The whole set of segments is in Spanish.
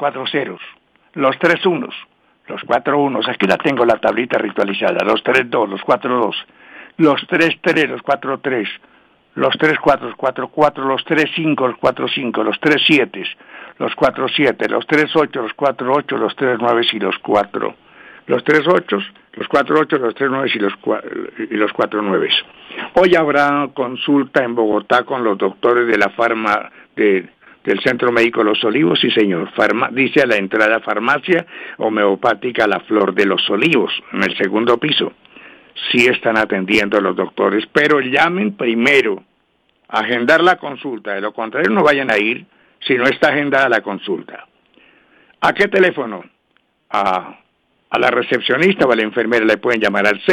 4 ceros, los 3 unos, los 4 unos, aquí la tengo la tablita ritualizada, los 3 dos, los 4 dos, los 3 tres, los 4 tres, los 3 4, los 4 4, los 3 5, los 4 5, los 3 7, los 4 7, los 3 8, los 4 8, los 3 9 y los 4. Los 3 8, los 4 8, los 3 9 y los 4 9. Hoy habrá consulta en Bogotá con los doctores de la del Centro Médico Los Olivos, sí señor. Dice a la entrada farmacia homeopática La Flor de los Olivos, en el segundo piso. Sí están atendiendo a los doctores, pero llamen primero a agendar la consulta. De lo contrario no vayan a ir si no está agendada la consulta. ¿A qué teléfono? A la recepcionista o a la enfermera le pueden llamar al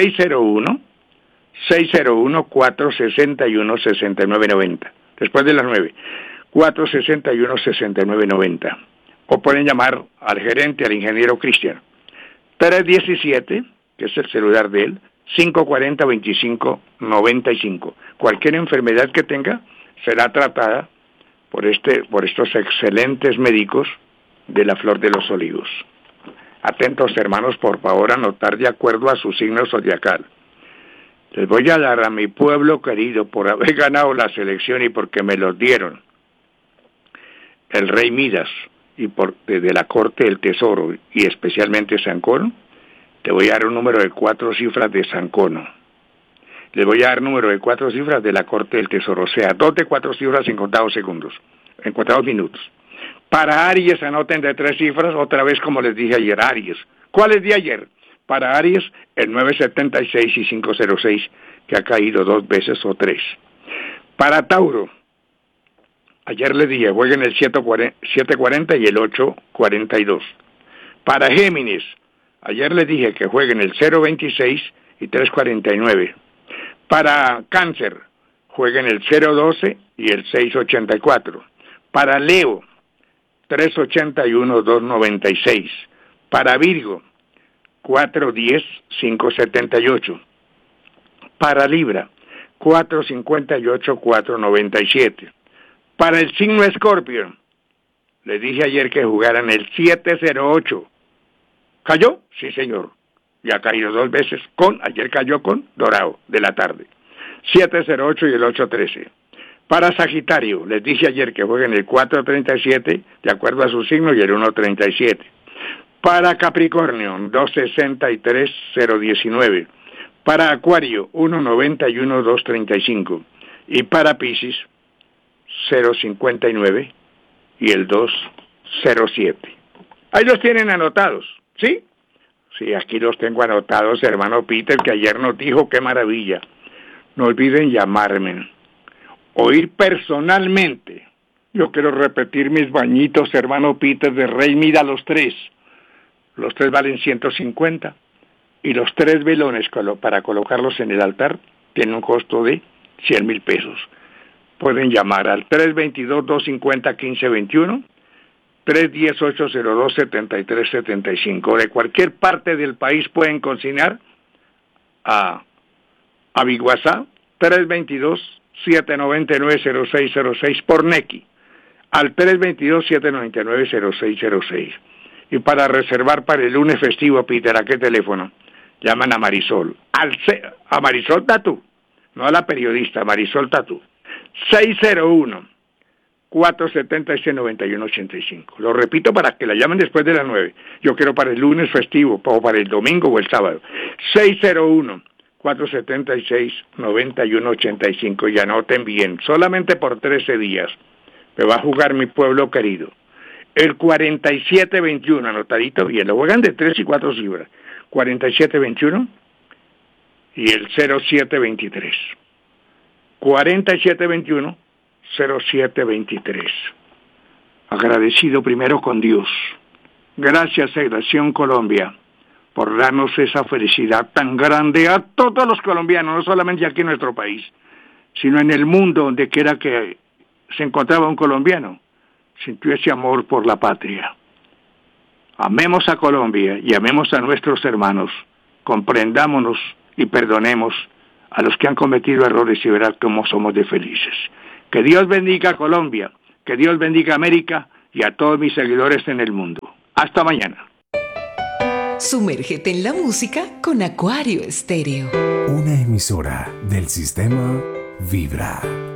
601-461-6990, después de las 9, 461-6990. O pueden llamar al gerente, al ingeniero Cristian, 317, que es el celular de él, 540-2595. Cualquier enfermedad que tenga será tratada por estos excelentes médicos de la Flor de los Olivos. Atentos, hermanos, por favor, a anotar de acuerdo a su signo zodiacal. Les voy a dar a mi pueblo querido por haber ganado la selección y porque me los dieron el rey Midas y de la corte del tesoro y especialmente Sancono. Te voy a dar un número de 4 cifras de Sancono. Les voy a dar número de 4 cifras de la corte del tesoro, o sea, 2 de 4 cifras en contados segundos, en contados minutos. Para Aries anoten de 3 cifras, otra vez como les dije ayer, Aries. ¿Cuál es de ayer? Para Aries, el 976 y 506, que ha caído 2 veces o 3. Para Tauro, ayer les dije, jueguen el 740 y el 842. Para Géminis, ayer les dije que jueguen el 026 y 349. Para Cáncer, jueguen el 012 y el 684. Para Leo, 381, 296. Para Virgo, 410, 578. Para Libra, 458, 497. Para el signo Escorpio, les dije ayer que jugaran el 708. ¿Cayó? Sí, señor. Ya ha caído 2 veces ayer cayó con dorado de la tarde. 708 y el 813. Para Sagitario, les dije ayer que jueguen el 437, de acuerdo a su signo, y el 137. Para Capricornio, 263, 019. Para Acuario, 191, 235. Y para Piscis, 059 y el 207. Ahí los tienen anotados, ¿sí? Sí, aquí los tengo anotados, hermano Peter, que ayer nos dijo, qué maravilla. No olviden llamarme. O ir personalmente. Yo quiero repetir mis bañitos, hermano Peter, de Rey Mida, los 3. Los 3 valen 150. Y los 3 velones para colocarlos en el altar tienen un costo de 100,000 pesos. Pueden llamar al 322-250-1521, 310-802-7375. De cualquier parte del país pueden consignar a Biguazá, 322-799-0606 por Nequi, al 322-799-0606. Y para reservar para el lunes festivo, Peter, ¿a qué teléfono? Llaman a Marisol. A Marisol Tatú, no a la periodista, Marisol Tatú. 601-476-9185. Lo repito para que la llamen después de las 9. Yo quiero para el lunes festivo, o para el domingo o el sábado. 601-476-9185. Y anoten bien, solamente por 13 días me va a jugar mi pueblo querido. El 4721, anotadito bien, lo juegan de 3 y 4 cifras. 4721 y el 0723. 4721, 0723. Agradecido primero con Dios. Gracias, Federación Colombia, por darnos esa felicidad tan grande a todos los colombianos, no solamente aquí en nuestro país, sino en el mundo, donde quiera que se encontraba un colombiano, sintió ese amor por la patria. Amemos a Colombia y amemos a nuestros hermanos, comprendámonos y perdonemos a los que han cometido errores y verán cómo somos de felices. Que Dios bendiga a Colombia, que Dios bendiga a América y a todos mis seguidores en el mundo. Hasta mañana. Sumérgete en la música con Acuario Estéreo. Una emisora del sistema Vibra.